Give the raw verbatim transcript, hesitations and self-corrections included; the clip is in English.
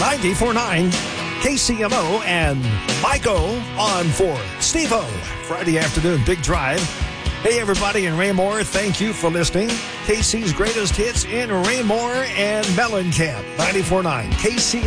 ninety-four point nine K C M O and Michael on for Steve-O. Friday afternoon, big drive. Hey, everybody in Raymore, thank you for listening. K C's greatest hits in Raymore and Mellencamp. ninety-four point nine K C M O.